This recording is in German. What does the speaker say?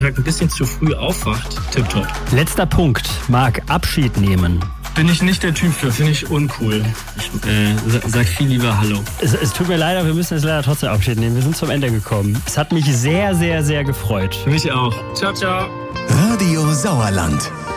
ein bisschen zu früh aufwacht, tipptopp. Letzter Punkt. Marc, Abschied nehmen. Bin ich nicht der Typ für, finde ich uncool. Ich sag viel lieber Hallo. Es tut mir leid, aber wir müssen jetzt leider trotzdem Abschied nehmen. Wir sind zum Ende gekommen. Es hat mich sehr, sehr, sehr gefreut. Mich auch. Ciao, ciao. Radio Sauerland.